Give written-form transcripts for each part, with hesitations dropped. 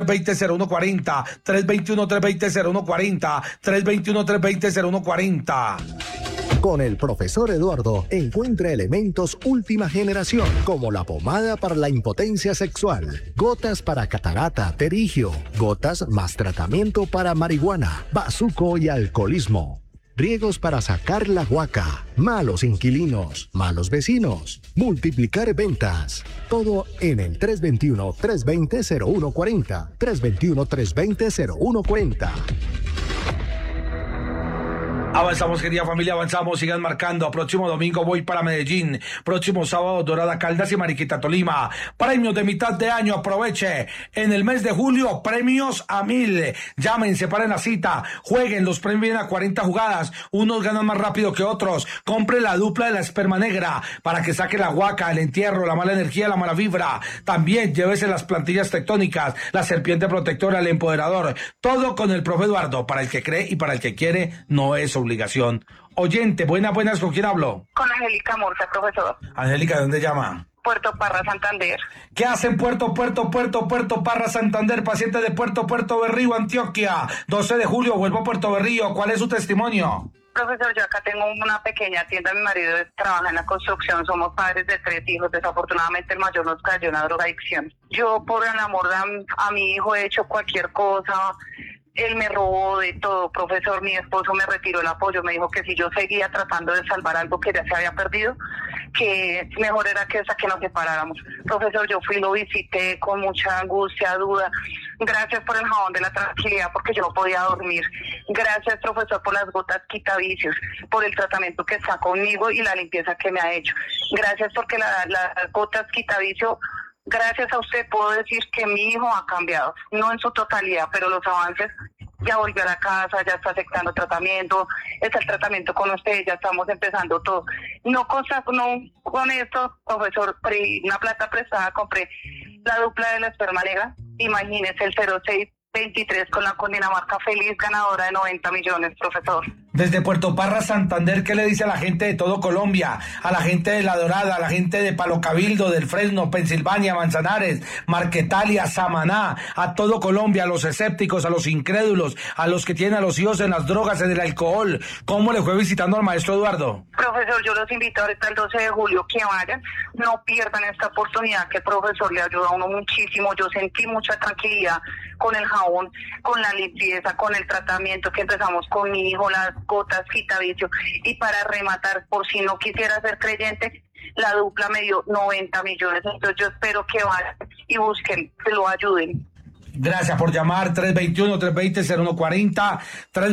321-320-0140, 321-320-0140, 321-320-0140. Con el profesor Eduardo encuentra elementos última generación como la pomada para la impotencia sexual, gotas para catarata, terigio, gotas más tratamiento para marihuana, bazuco y alcoholismo. Riegos para sacar la guaca, malos inquilinos, malos vecinos, multiplicar ventas. Todo en el 321-320-0140. 321-320-0140. Avanzamos, querida familia, avanzamos, sigan marcando. Próximo domingo voy para Medellín. Próximo sábado, Dorada Caldas y Mariquita, Tolima. Premios de mitad de año, aproveche. En el mes de julio, premios a 1,000. Llamen, separen la cita, jueguen, los premios vienen a 40 jugadas. Unos ganan más rápido que otros. Compre la dupla de la esperma negra para que saque la guaca, el entierro, la mala energía, la mala vibra. También llévese las plantillas tectónicas, la serpiente protectora, el empoderador. Todo con el profe Eduardo. Para el que cree y para el que quiere, no es obligación. Oyente, buenas, ¿con quién hablo? Con Angélica Murcia, profesor. Angélica, ¿de dónde llama? Puerto Parra, Santander. ¿Qué hacen Puerto Parra, Santander? Paciente de Puerto Berrío, Antioquia. 12 de julio, vuelvo a Puerto Berrío. ¿Cuál es su testimonio? Profesor, yo acá tengo una pequeña tienda, mi marido trabaja en la construcción, somos padres de 3 hijos, desafortunadamente el mayor nos cayó en la drogadicción. Yo por el amor a mi hijo he hecho cualquier cosa. Él me robó de todo, profesor. Mi esposo me retiró el apoyo, me dijo que si yo seguía tratando de salvar algo que ya se había perdido, que mejor era que nos separáramos. Profesor, yo fui y lo visité con mucha angustia, duda. Gracias por el jabón de la tranquilidad, porque yo no podía dormir. Gracias, profesor, por las gotas quitavicios, por el tratamiento que está conmigo y la limpieza que me ha hecho. Gracias porque las gotas quitavicio. Gracias a usted puedo decir que mi hijo ha cambiado, no en su totalidad, pero los avances, ya volvió a la casa, ya está aceptando tratamiento, está el tratamiento con usted, ya estamos empezando todo. No con esto, profesor, una plata prestada, compré la dupla de la esperma negra, imagínese el 0623 con la Cundinamarca feliz, ganadora de 90 millones, profesor. Desde Puerto Parra, Santander, ¿qué le dice a la gente de todo Colombia? A la gente de La Dorada, a la gente de Palo Cabildo, del Fresno, Pensilvania, Manzanares, Marquetalia, Samaná, a todo Colombia, a los escépticos, a los incrédulos, a los que tienen a los hijos en las drogas, en el alcohol. ¿Cómo le fue visitando al maestro Eduardo? Profesor, yo los invito ahorita el 12 de julio que vayan, no pierdan esta oportunidad, que el profesor le ayuda a uno muchísimo. Yo sentí mucha tranquilidad con el jabón, con la limpieza, con el tratamiento que empezamos con mi hijo, las gotas quitavicio, y para rematar, por si no quisiera ser creyente, la dupla me dio 90 millones, entonces yo espero que vayan y busquen, que lo ayuden. Gracias por llamar, 321-320-0140,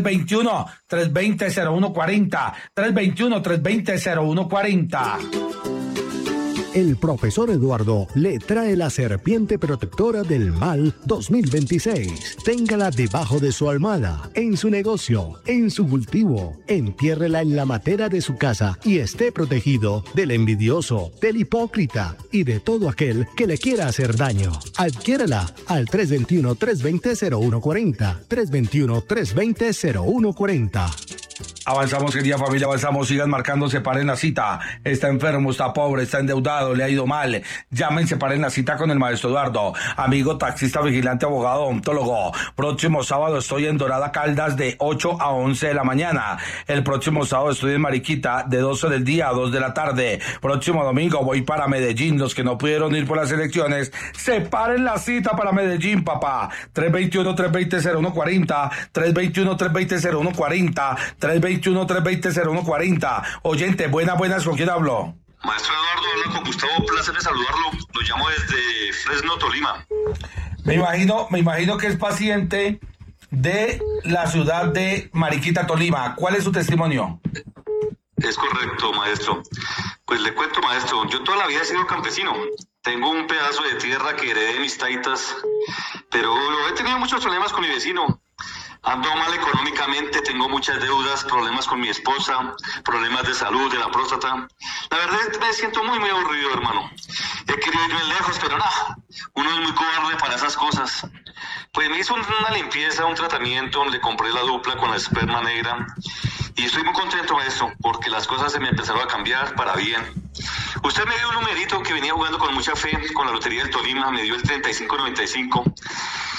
321-320-0140, 321-320-0140. El profesor Eduardo le trae la serpiente protectora del mal 2026. Téngala debajo de su almohada, en su negocio, en su cultivo. Entiérrela en la matera de su casa y esté protegido del envidioso, del hipócrita y de todo aquel que le quiera hacer daño. Adquiérala al 321-320-0140. 321-320-0140. Avanzamos, querida familia, avanzamos, sigan marcando, separen la cita. Está enfermo, está pobre, está endeudado, le ha ido mal. Llamen, separen la cita con el maestro Eduardo. Amigo taxista, vigilante, abogado, odontólogo. Próximo sábado estoy en Dorada Caldas de 8 a 11 de la mañana. El próximo sábado estoy en Mariquita de 12 del día a 2 de la tarde. Próximo domingo voy para Medellín. Los que no pudieron ir por las elecciones, separen la cita para Medellín, papá. 321-320-0140, 321-320-0140, 321-320-0140. Oyente, buenas, ¿con quién hablo? Maestro Eduardo, habla con Gustavo, placer de saludarlo. Lo llamo desde Fresno, Tolima. Me imagino que es paciente de la ciudad de Mariquita, Tolima. ¿Cuál es su testimonio? Es correcto, maestro. Pues le cuento, maestro, yo toda la vida he sido campesino. Tengo un pedazo de tierra que heredé de mis taitas, pero he tenido muchos problemas con mi vecino. Ando mal económicamente, tengo muchas deudas, problemas con mi esposa, problemas de salud, de la próstata. La verdad es que me siento muy aburrido, hermano. He querido irme lejos, pero nada, uno es muy cobarde para esas cosas. Pues me hizo una limpieza, un tratamiento, le compré la dupla con la esperma negra y estoy muy contento, maestro, porque las cosas se me empezaron a cambiar para bien. Usted me dio un numerito que venía jugando con mucha fe con la Lotería del Tolima, me dio el 3595.